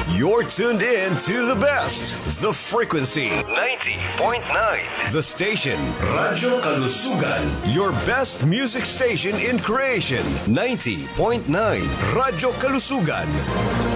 You're tuned in to the best, The Frequency 90.9. The station, Radyo Kalusugan, your best music station in creation. 90.9 Radyo Kalusugan.